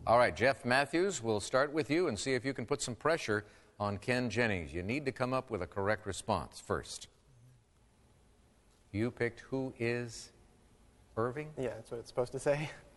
All right, Jeff Matthews, we'll start with you and see if you can put some pressure on Ken Jennings. You need to come up with a correct response first. You picked who is Irving? Yeah, that's what it's supposed to say.